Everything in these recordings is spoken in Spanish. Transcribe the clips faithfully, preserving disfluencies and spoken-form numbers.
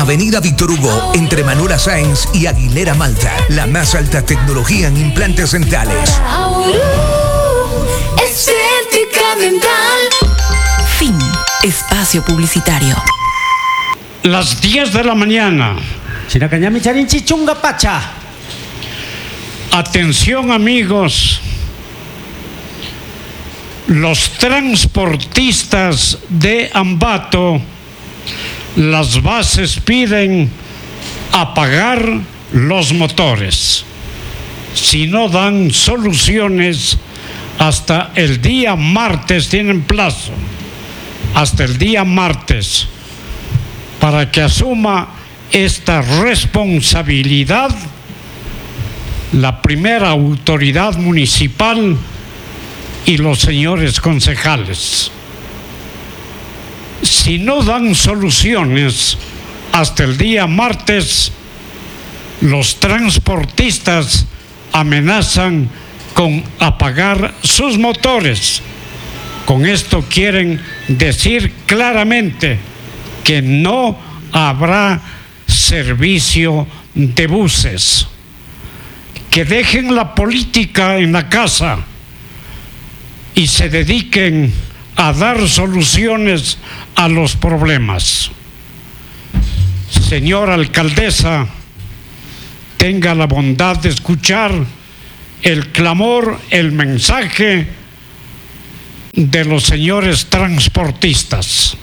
Avenida Víctor Hugo, entre Manuela Sáenz y Aguilera Malta. La más alta tecnología en implantes dentales. Estética dental. Fin. Espacio publicitario. Las diez de la mañana. Chinacañami charinchi chunga pacha. Atención, amigos. Los transportistas de Ambato, las bases piden apagar los motores. Si no dan soluciones hasta el día martes, tienen plazo, hasta el día martes, para que asuma esta responsabilidad la primera autoridad municipal y los señores concejales. Si no dan soluciones hasta el día martes, los transportistas amenazan con apagar sus motores. Con esto quieren decir claramente que no habrá servicio de buses. Que dejen la política en la casa y se dediquen a dar soluciones a los problemas. Señora alcaldesa, tenga la bondad de escuchar el clamor, el mensaje de los señores transportistas.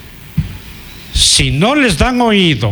Si no les dan oído,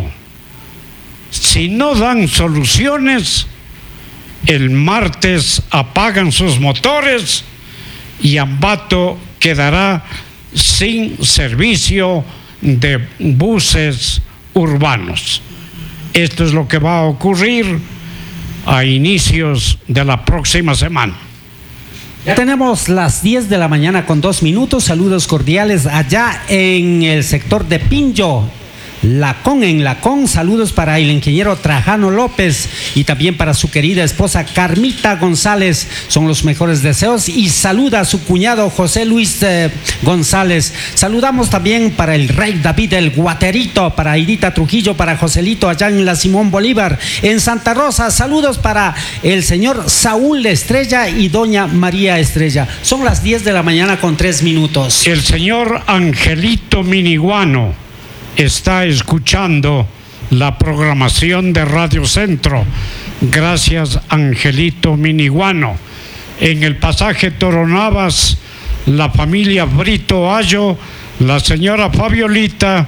si no dan soluciones, el martes apagan sus motores y Ambato quedará sin servicio de buses urbanos. Esto es lo que va a ocurrir a inicios de la próxima semana. Ya tenemos las diez de la mañana con dos minutos. Saludos cordiales allá en el sector de Pinjo, Lacón, en Lacón. Saludos para el ingeniero Trajano López y también para su querida esposa Carmita González. Son los mejores deseos y saluda a su cuñado José Luis eh, González. Saludamos también para el rey David el Guaterito, para Aidita Trujillo, para Joselito allá en la Simón Bolívar. En Santa Rosa, saludos para el señor Saúl Estrella y doña María Estrella. Son las diez de la mañana con tres minutos. El señor Angelito Miniguano está escuchando la programación de Radio Centro. Gracias, Angelito Miniguano. En el pasaje Toronavas, la familia Brito Ayo, la señora Fabiolita,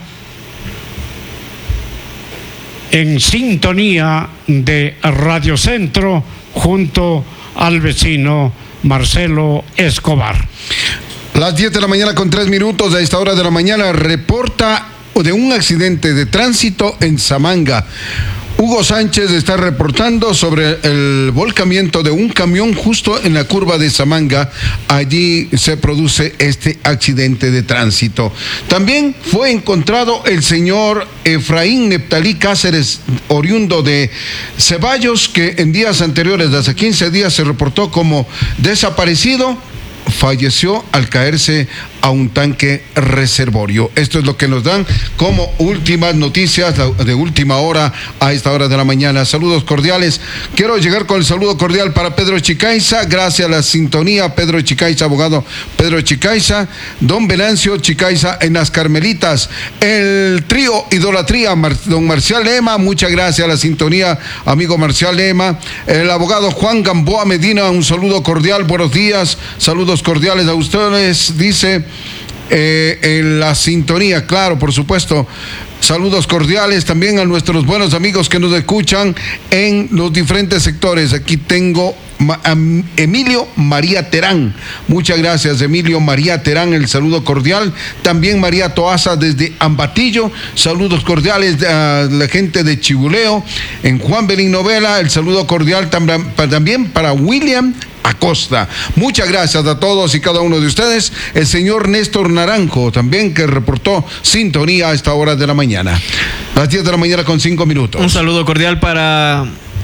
en sintonía de Radio Centro junto al vecino Marcelo Escobar. Las diez de la mañana con tres minutos. A esta hora de la mañana reporta de un accidente de tránsito en Samanga. Hugo Sánchez está reportando sobre el volcamiento de un camión justo en la curva de Samanga. Allí se produce este accidente de tránsito. También fue encontrado el señor Efraín Neptalí Cáceres, oriundo de Ceballos, que en días anteriores, de hace quince días, se reportó como desaparecido. Falleció al caerse a un tanque reservorio. Esto es lo que nos dan como últimas noticias de última hora a esta hora de la mañana. Saludos cordiales. Quiero llegar con el saludo cordial para Pedro Chicaiza. Gracias a la sintonía, Pedro Chicaiza, abogado Pedro Chicaiza. Don Venancio Chicaiza en Las Carmelitas. El trío Idolatría, Mar, don Marcial Lema. Muchas gracias a la sintonía, amigo Marcial Lema. El abogado Juan Gamboa Medina, un saludo cordial. Buenos días. Saludos cordiales a ustedes, dice eh, en la sintonía, claro, por supuesto. Saludos cordiales también a nuestros buenos amigos que nos escuchan en los diferentes sectores. Aquí tengo a Emilio María Terán. Muchas gracias, Emilio María Terán, el saludo cordial. También María Toaza desde Ambatillo. Saludos cordiales a la gente de Chibuleo. En Juan Belín Novela, el saludo cordial también para William Acosta. Muchas gracias a todos y cada uno de ustedes. El señor Néstor Naranjo también, que reportó sintonía a esta hora de la mañana. Las diez de la mañana con cinco minutos. Un saludo cordial para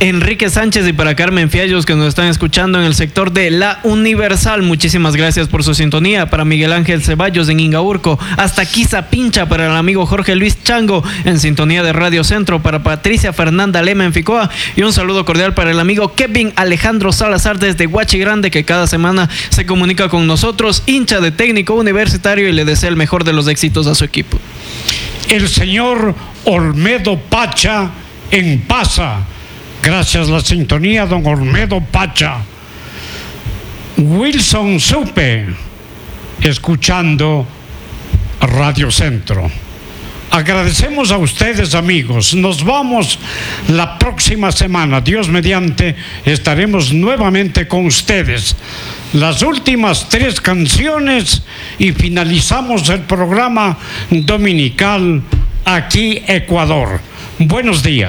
Enrique Sánchez y para Carmen Fiallos, que nos están escuchando en el sector de La Universal. Muchísimas gracias por su sintonía. Para Miguel Ángel Ceballos en Ingaurco, hasta Quiza Pincha, para el amigo Jorge Luis Chango en sintonía de Radio Centro, para Patricia Fernanda Lema en Ficoa, y un saludo cordial para el amigo Kevin Alejandro Salazar desde Huachi Grande, que cada semana se comunica con nosotros, hincha de Técnico Universitario, y le desea el mejor de los éxitos a su equipo. El señor Olmedo Pacha en Pasa. Gracias a la sintonía, don Olmedo Pacha. Wilson Supe, escuchando Radio Centro. Agradecemos a ustedes, amigos. Nos vamos la próxima semana. Dios mediante, estaremos nuevamente con ustedes. Las últimas tres canciones y finalizamos el programa dominical aquí, Ecuador. Buenos días.